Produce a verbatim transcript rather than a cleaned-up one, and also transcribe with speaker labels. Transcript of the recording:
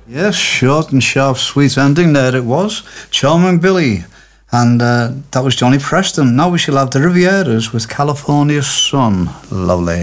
Speaker 1: Yes, short and sharp, sweet ending. There it was. Charming Billy. And uh, that was Johnny Preston. Now we shall have the Rivieras with California Sun. Lovely.